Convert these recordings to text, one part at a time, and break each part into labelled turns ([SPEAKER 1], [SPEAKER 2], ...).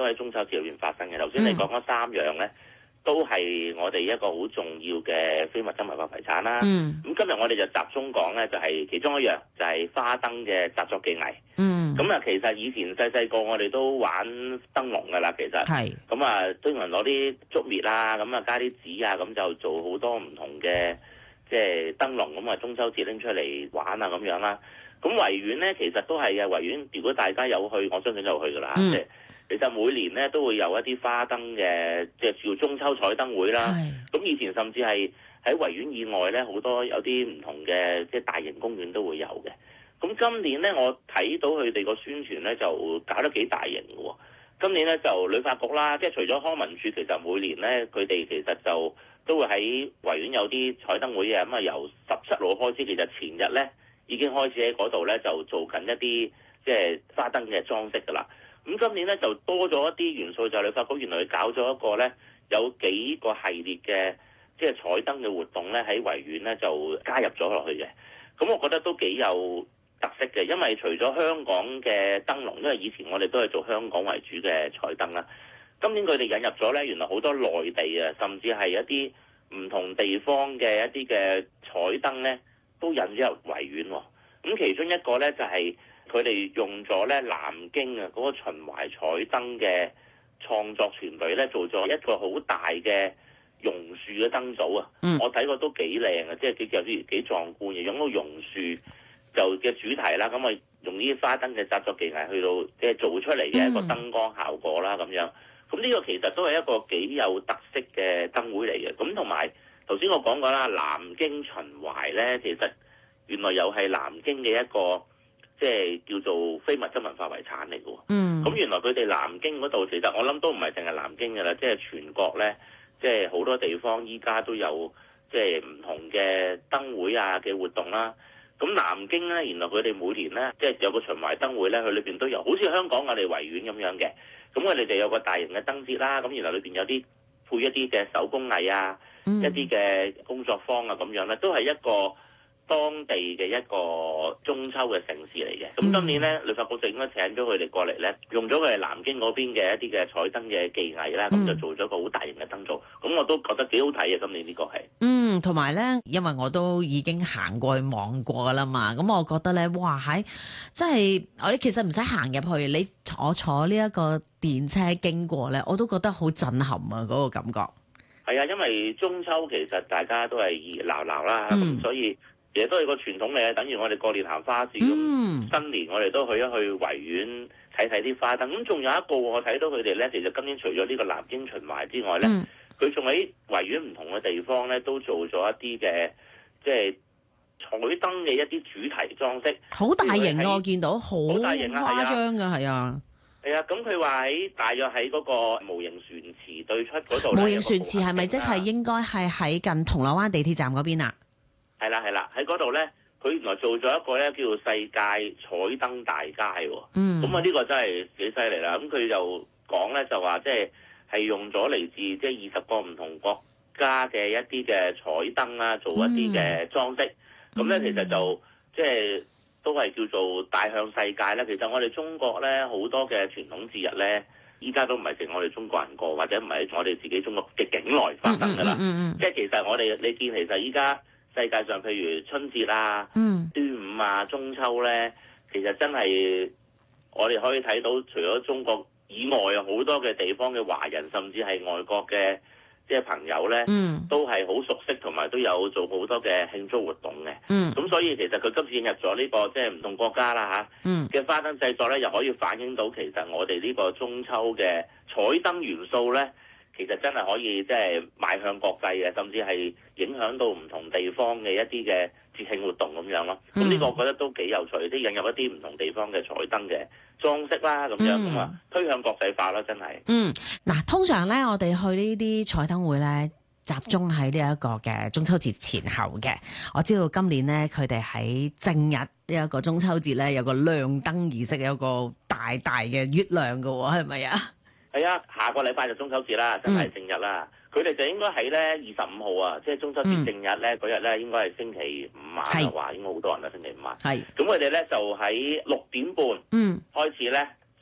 [SPEAKER 1] 喺中秋節裏邊發生嘅。頭先你講嗰3樣咧，都係我哋一個好重要嘅非物質文化遺產啦。咁今日我哋就集中講咧，就係其中一樣，就係花燈嘅製作技藝。咁啊，其實以前細個我哋都玩燈籠噶啦，其實咁啊，都有人攞啲竹篾啦，咁啊加啲紙啊，咁就做好多唔同嘅即係燈籠，咁啊中秋節拎出嚟玩啊咁樣啦。咁維園咧，其實都係嘅。維園如果大家有去，我相信就去噶啦。即係其實每年咧都會有一啲花燈嘅，即係叫中秋彩燈會啦。咁以前甚至係喺維園以外咧，好多有啲唔同嘅即係大型公園都會有嘅。咁今年咧，我睇到佢哋個宣傳咧就搞得幾大型嘅喎。今年咧就旅發局啦，即係除咗康文署，其實每年咧佢哋其實就都會喺維園有啲彩燈會嘅。咁啊由17號開始，其實前日咧已經開始喺嗰度咧就做緊一啲即係花燈嘅裝飾㗎啦。咁今年咧就多咗一啲元素，就係旅發局原來佢搞咗一個咧有幾個系列嘅即係彩燈嘅活動咧喺維園咧就加入咗落去嘅。咁我覺得都幾有特色嘅，因為除咗香港嘅燈籠，因為以前我哋都係做香港為主嘅彩燈啦。今年佢哋引入咗咧，原來好多內地啊，甚至係一啲唔同地方嘅一啲嘅彩燈咧，都引咗入維園喎。咁其中一個咧就係佢哋用咗咧南京啊嗰個秦淮彩燈嘅創作團隊咧，做咗一個好大嘅榕樹嘅燈組啊。我睇過都幾靚啊，即係有啲幾壯觀嘅，用個榕樹就嘅主題啦，咁啊用呢啲花燈嘅製作技藝去到即係做出嚟嘅一個燈光效果啦，咁樣。咁呢個其實都係一個幾有特色嘅燈會嚟嘅。咁同埋頭先我講過啦，南京秦淮咧，其實原來又係南京嘅一個即係叫做非物質文化遺產嚟嘅喎。咁原來佢哋南京嗰度，其實我諗都唔係淨係南京㗎啦，即係全國咧，即係好多地方依家都有即係唔同嘅燈會啊嘅活動啦。咁南京咧，原來佢哋每年咧，即係有個秦淮燈會咧，佢裏邊都有，好似香港我哋維園咁樣嘅。咁我哋就有個大型嘅燈節啦。咁原來裏邊有啲配一啲嘅手工藝啊，一啲嘅工作坊啊，咁樣咧，都係一個當地嘅一個中秋嘅盛事嚟嘅。咁今年咧，旅發局就應該請咗佢哋過嚟咧，用咗佢哋南京嗰邊嘅一啲嘅彩燈嘅技藝啦，咁就做咗個好大型嘅燈組。咁我都覺得幾好睇嘅，今年呢個係。
[SPEAKER 2] 同埋咧，因為我都已經行過去望過啦嘛，咁我覺得咧，哇，真係我哋其實唔使行入去，你坐呢一個電車經過咧，我都覺得好震撼啊！嗰個感覺。
[SPEAKER 1] 係啊，因為中秋其實大家都係熱鬧鬧啦，咁所以其實都係個傳統嚟嘅，等於我哋過年行花市咁。新年我哋都去一去維園睇睇啲花燈。咁仲有一個我睇到佢哋咧，其實今年除咗呢個南京秦淮之外咧，佢仲喺維園唔同嘅地方咧，都做咗一啲嘅即係彩燈嘅一啲主題裝飾，
[SPEAKER 2] 好大型啊！我見到好誇張㗎，係啊。
[SPEAKER 1] 係啊，咁佢話大約喺嗰個模型船池對出嗰度。模
[SPEAKER 2] 型船池係咪即係應該係喺近銅鑼灣地鐵站嗰邊啊？
[SPEAKER 1] 係啦，喺嗰度咧，佢原來做咗一個咧叫做世界彩燈大街喎。咁啊呢個真係幾犀利啦！咁佢就講咧就話即係用咗嚟自即係20個唔同國家嘅一啲嘅彩燈啦，做一啲嘅裝飾。咁咧其實就即係都係叫做帶向世界啦。其實我哋中國咧好多嘅傳統節日咧，依家都唔係淨我哋中國人過，或者唔係我哋自己中國嘅境內發生㗎啦。即係其實我哋你見其實依家世界上譬如春節啊、端午啊、中秋咧，其實真係我哋可以睇到，除咗中國以外有好多嘅地方嘅華人，甚至係外國嘅即係朋友咧，都係好熟悉，同埋都有做好多嘅慶祝活動嘅。咁所以其實佢今次引入咗呢個即係唔同國家啦嚇嘅花燈製作咧，又可以反映到其實我哋呢個中秋嘅彩燈元素咧，其實真係可以即係邁向國際嘅，甚至係影響到唔同地方嘅一啲嘅節慶活動咁樣咯。咁呢個我覺得都幾有趣，即係引入一啲唔同地方嘅彩燈嘅裝飾啦，咁樣咁啊，推向國際化啦，真係。
[SPEAKER 2] 嗱，通常咧，我哋去呢啲彩燈會咧，集中喺呢一個嘅中秋節前後嘅。我知道今年咧，佢哋喺正日呢一個中秋節咧，有個亮燈儀式，有個大大嘅月亮㗎喎，係咪啊？
[SPEAKER 1] 係啊，下個禮拜就中秋節啦，真係正日啦。佢哋就應該喺咧25號啊，即係中秋節正日咧嗰日咧，應該係星期五晚啊，話應該好多人啦，星期五晚。係。咁佢哋咧就喺6點半開始咧，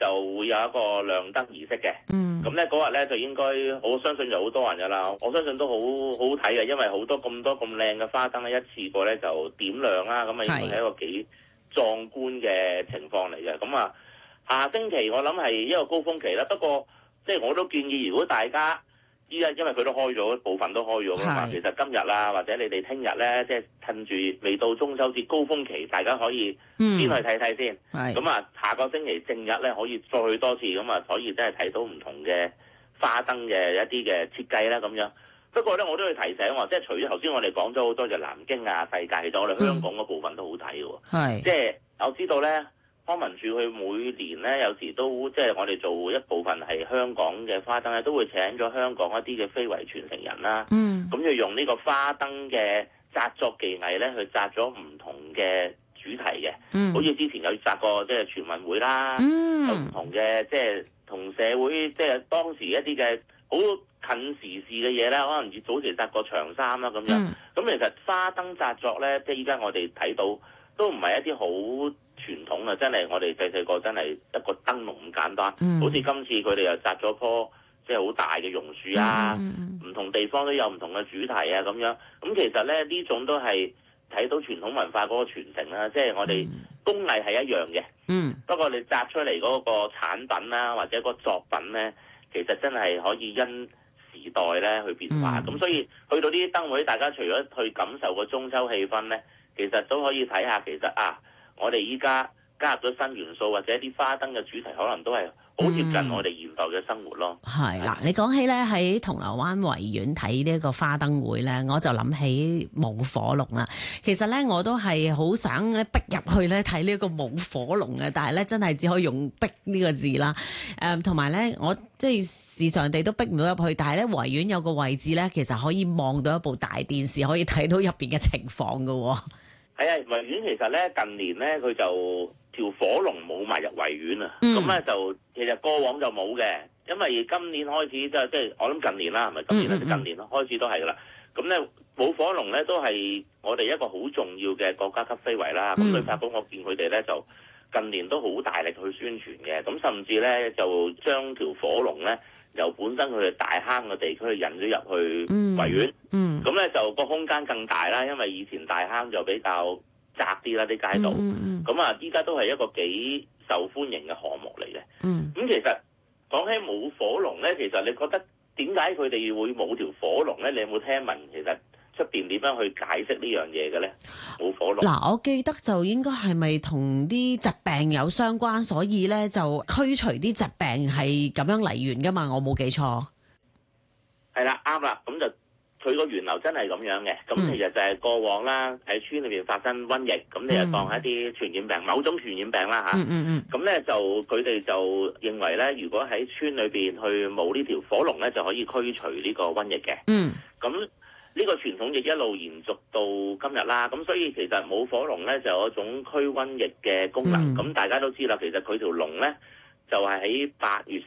[SPEAKER 1] 就會有一個亮燈儀式嘅。咁咧嗰日咧就應該我相信有好多人㗎啦，我相信都好好睇嘅，因為好多咁靚嘅花燈咧一次過咧就點亮啦，咁啊應該係一個幾壯觀嘅情況嚟嘅。咁啊下星期我諗係一個高峰期啦，不過即係我都建議如果大家依家因為佢都開咗，部分都開咗㗎嘛。其實今日啦，或者你哋聽日咧，即係趁住未到中秋節高峰期，大家可以先去睇睇先。咁啊，下個星期正日咧，可以再去多次，咁啊，可以真係睇到唔同嘅花燈嘅一啲嘅設計啦，咁樣。不過咧，我都要提醒喎，即係除咗頭先我哋講咗好多就南京啊、世界，其實我哋香港嗰部分都好睇嘅喎。即係我知道咧。康文署佢每年咧，有時都即係我哋做一部分係香港嘅花燈咧，都會請咗香港一啲嘅非遺傳承人啦。咁就用呢個花燈嘅紮作技藝咧，去紮咗唔同嘅主題嘅。好似之前有紮過即係全運會啦，有唔同嘅即係同社會即係當時一啲嘅好近時事嘅嘢咧，可能早期紮過長衫啦咁樣。咁其實花燈紮作咧，即係依家我哋睇到都唔係一啲好傳統啊！真係我哋細個真係一個燈籠咁簡單。好似今次佢哋又紮咗棵即係好大嘅榕樹啊，唔同地方都有唔同嘅主題啊咁樣。咁其實咧呢種都係睇到傳統文化嗰個傳承啦。即係我哋工藝係一樣嘅，不過你紮出嚟嗰個產品啦，或者個作品咧，其實真係可以因時代咧去變化。咁所以去到呢啲燈會，大家除咗去感受個中秋氣氛咧，其實都可以睇下，其實我哋依家加入咗新元素或者啲花燈嘅主題，可能都係好接近我哋現代嘅生活咯。
[SPEAKER 2] 係啦，你講起咧喺銅鑼灣維園睇呢一個花燈會咧，我就諗起舞火龍啦。其實咧我都係好想咧逼入去咧睇呢一個舞火龍嘅，但係咧真係只可以用逼呢個字啦。同埋咧我即係時常地都逼唔到入去，但係咧維園有個位置咧，其實可以望到一部大電視，可以睇到入邊嘅情況㗎喎。
[SPEAKER 1] 係啊，維園其實咧近年咧佢就條火龍冇埋入維園啊，咁咧就其實過往就冇嘅，因為今年開始即係我諗近年啦，係咪今年咧？近年開始都係噶啦。咁咧舞火龍咧都係我哋一個好重要嘅國家級非遺啦。咁旅發局我見佢哋咧就近年都好大力去宣傳嘅，咁甚至咧就將條火龍咧由本身佢哋大坑嘅地區引咗入去維園。咁咧就個空間更大啦，因為以前大坑就比較窄啲啦啲街道，咁啊依家都係一個幾受歡迎嘅項目嚟嘅。咁其實講起舞火龍咧，其實你覺得點解佢哋會舞條火龍咧？你有冇聽聞其實出邊點樣去解釋呢樣嘢嘅咧？舞火龍
[SPEAKER 2] 嗱，我記得就應該係咪同啲疾病有相關，所以咧就驅除啲疾病係咁樣嚟源噶嘛？我冇記錯。
[SPEAKER 1] 係啦，啱啦，咁就。佢個源流真係咁樣嘅，咁其實就係過往啦，喺村裏邊發生瘟疫，咁你就當係一啲傳染病，某種傳染病啦嚇。咁咧就佢哋就認為咧，如果喺村裏邊去舞呢條火龍咧，就可以驅除呢個瘟疫嘅。咁呢個傳統亦一路延續到今日啦。咁所以其實舞火龍咧就有一種驅瘟疫嘅功能。咁大家都知啦，其實佢條龍咧就係喺8月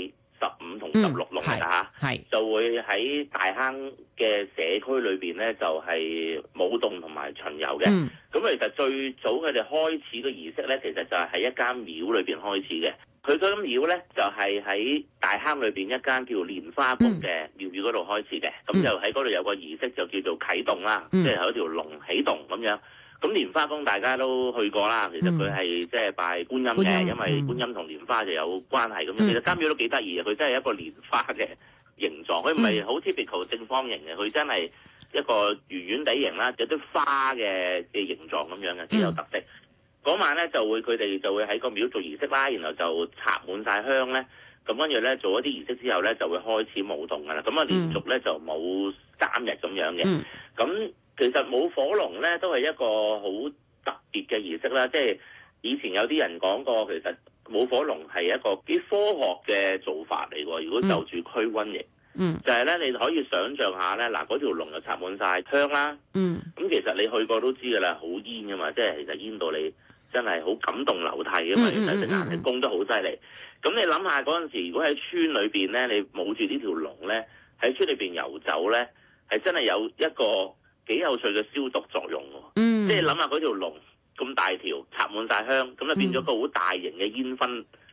[SPEAKER 1] 14、15同16龍嚟嚇，就會喺大坑嘅社區裏邊咧，就係舞動同埋巡遊嘅。咁其實最早佢哋開始嘅儀式咧，其實就係喺一間廟裏邊開始嘅。佢嗰間廟咧就係喺大坑裏邊一間叫蓮花宮嘅廟宇嗰度開始嘅。咁就喺嗰度有個儀式就叫做啟動啦，即係有一條龍啟動咁樣。咁蓮花宮大家都去過啦，其實佢係即係拜觀音嘅，因為觀音同蓮花就有關係咁樣。其實間廟都幾得意嘅，佢真係一個蓮花嘅形狀，佢唔係好 typical 正方形嘅，佢真係一個圓圓地形啦，有啲花嘅形狀咁樣嘅，幾有特色。嗰晚咧佢哋就會喺個廟做儀式啦，然後就插滿晒香咧，咁跟住咧做一啲儀式之後咧就會開始舞動噶啦。咁啊連續咧就舞3日咁樣嘅。咁其實舞火龍咧都係一個好特別嘅儀式啦，即係以前有啲人講過，其實舞火龍係一個幾科學嘅做法嚟喎。如果就住驅瘟疫，就係咧你可以想像下咧，嗱嗰條龍就插滿晒香啦，咁其實你去過都知㗎啦，好煙㗎嘛，即係其實煙到你真係好感動流涕㗎嘛，其實隻眼係攻得好犀利。咁你諗下嗰陣時，如果喺村裏邊咧，你舞住呢條龍咧，喺村裏邊遊走咧，係真係有一個幾有趣嘅消毒作用喎。即係諗下嗰條龍咁大條，插滿晒香，咁就變咗個好大型嘅煙燻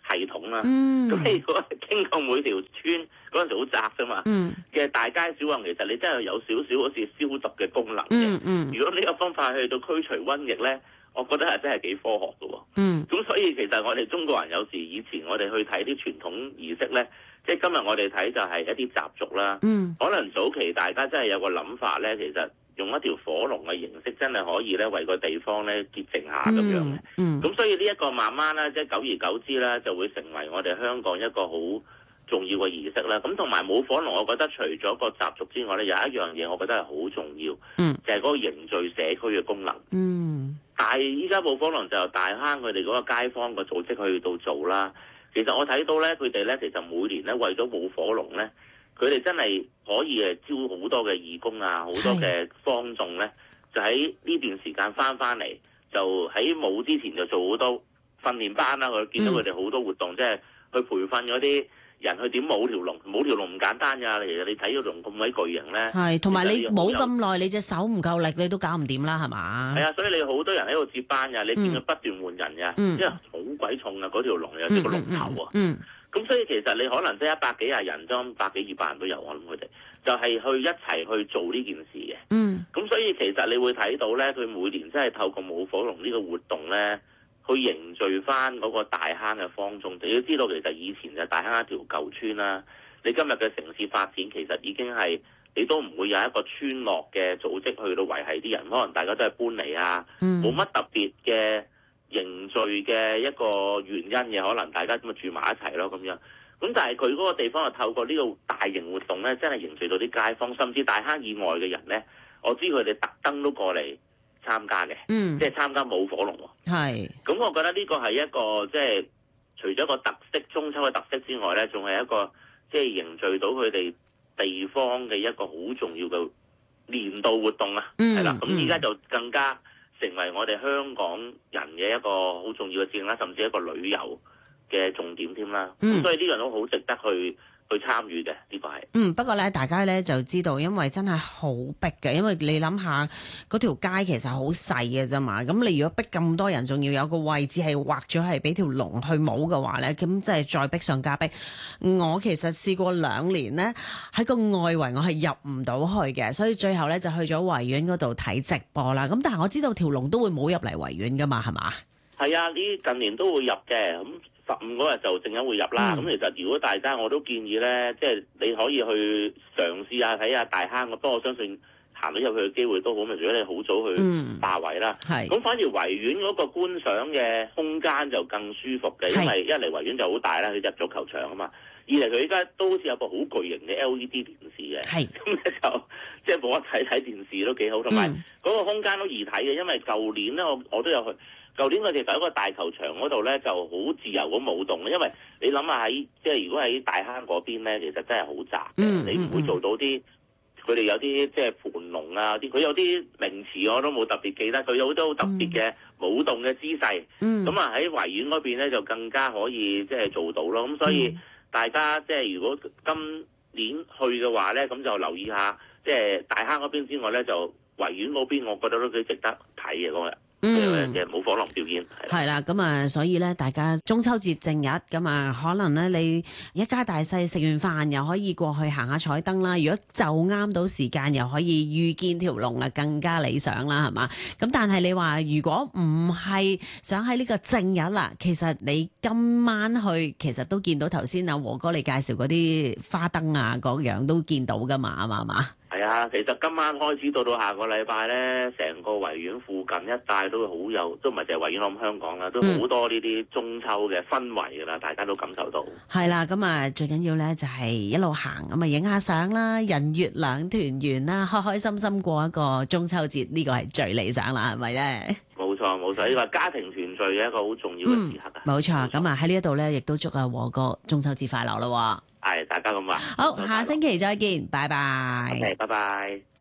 [SPEAKER 1] 系統啦。咁你如果經過每條村嗰陣時好窄啫嘛，嘅大街小巷，其實你真係有少少好似消毒嘅功能嘅。如果呢個方法去到驅除瘟疫咧，我覺得係真係幾科學嘅喎。咁所以其實我哋中國人有時以前我哋去睇啲傳統儀式咧，即係今日我哋睇就係一啲習俗啦。可能早期大家真係有個諗法咧，其實用一條火龍嘅形式真係可以咧為個地方咧潔淨下咁樣嘅。咁所以呢一個慢慢咧，即係久而久之咧，就會成為我哋香港一個好重要嘅儀式啦。咁同埋舞火龍，我覺得除咗個習俗之外咧，有一樣嘢我覺得係好重要，就係嗰個凝聚社區嘅功能。但係依家舞火龍就由大坑佢哋嗰個街坊嘅組織去到做啦。其實我睇到咧，佢哋咧其實每年咧為咗舞火龍咧，佢哋真係可以招好多嘅義工啊，好多嘅坊眾咧，就喺呢段時間翻嚟，就喺舞之前就做好多訓練班啦。我見到佢哋好多活動，即係去培訓嗰啲人去點舞條龍，舞條龍唔簡單㗎。其實你睇個龍咁鬼巨型咧，係同埋你舞咁耐，你隻手唔夠力，你都搞唔掂啦，係嘛？係啊，所以你好多人喺度接班㗎，你見佢不斷換人㗎，因為好鬼重啊，嗰條龍有隻個龍頭啊。咁所以其實你可能即係100幾廿人，都100幾200人都有，我諗佢哋就係去一齊去做呢件事嘅。咁所以其實你會睇到咧，佢每年真係透過舞火龍呢個活動咧，去凝聚翻嗰個大坑嘅坊眾。你要知道，其實以前就大坑一條舊村啦。你今日嘅城市發展，其實已經係你都唔會有一個村落嘅組織去到維繫啲人，可能大家都係搬嚟啊，冇乜特別嘅凝聚嘅一個原因嘅，可能大家咁咪住埋一齊咯咁樣。咁但係佢嗰個地方就透過呢個大型活動咧，真係凝聚到啲街坊，甚至大坑以外嘅人咧，我知佢哋特登都過嚟參加嘅，即係參加舞火龍喎。係。咁我覺得呢個係一個即係除咗個特色中秋嘅特色之外咧，仲係一個即係凝聚到佢哋地方嘅一個好重要嘅年度活動啊。係啦，咁而家就更加成為我哋香港人嘅一個好重要嘅節慶啦，甚至一個旅遊嘅重點添啦。咁所以呢樣都好值得去參與嘅，呢個係。不過咧，大家咧就知道，因為真係好逼嘅，因為你諗下嗰條街其實好細嘅啫嘛。咁你如果逼咁多人，仲要有個位置係劃咗係俾條龍去舞嘅話咧，咁即係再逼上加逼。我其實試過2年咧喺個外圍，我係入唔到去嘅，所以最後咧就去咗維園嗰度睇直播啦。咁但係我知道條龍都會舞入嚟維園噶嘛，係嘛？係啊，呢近年都會入嘅。咁15嗰日就正日會入啦。咁其實如果大家我都建議咧，即係你可以去嘗試下睇下大坑。不過我相信行到入去嘅機會都好。如果你好早去霸位啦，咁反而維園嗰個觀賞嘅空間就更舒服嘅，因為一嚟維園就好大啦，佢入咗球場啊嘛。二嚟佢依家都好似有個好巨型嘅 LED 電視嘅，咁咧就即係冇得睇電視都幾好，同埋嗰個空間都易睇嘅。因為舊年咧我都有去。舊年我哋喺一個大球場嗰度咧，就好自由咁舞動。因為你諗下喺即係如果喺大坑嗰邊咧，其實真係好窄嘅，你唔會做到啲佢哋有啲即係盤龍啊啲，佢有啲名詞我都冇特別記得，佢有好多好特別嘅舞動嘅姿勢。咁啊喺維園嗰邊咧就更加可以即係做到咯。咁所以大家即係如果今年去嘅話咧，咁就留意下即係大坑嗰邊之外咧，就維園嗰邊，我覺得都幾值得睇嘅嗰日。嘅舞火龍表演係啦，咁啊，所以咧，大家中秋節正日咁啊，可能咧你一家大細食完飯又可以過去行下彩燈啦。如果就啱到時間，又可以遇見條龍啊，更加理想啦，係嘛？咁但係你話如果唔係想喺呢個正日啦，其實你今晚去其實都見到頭先阿和哥你介紹嗰啲花燈啊，嗰樣都見到噶嘛，係嘛？係啊，其實今晚開始到下個禮拜咧，成個維園附近一帶都好有，都唔係淨係維園，我諗香港啦，都好多呢啲中秋嘅氛圍㗎啦，大家都感受到。係啦，咁啊最緊要咧就係一路行咁啊影下相啦，人月兩團圓啦，開開心心過一個中秋節，呢個係最理想啦，係咪咧？冇錯，呢個家庭團聚嘅一個好重要嘅時刻啊！冇錯，咁啊喺呢一度咧，亦都祝阿和哥中秋節快樂啦！係，大家咁話。好，下星期再見，拜拜。OK，拜拜。